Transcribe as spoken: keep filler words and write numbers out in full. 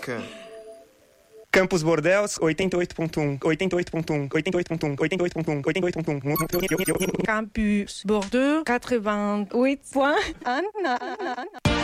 Música. Campos Bordeaux, oitenta e oito ponto um, oitenta e oito ponto um, oitenta e oito ponto um, oitenta e oito ponto um, oitenta e oito ponto um. Campus Bordeaux, quatre-vingt-huit point un.